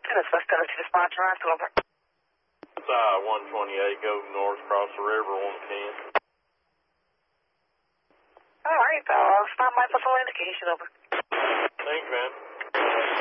It's West Tennessee response, Roscoe, over. It's 128, go north across the river, 110. All right, I'll stop by for full indication, over. Thanks, man.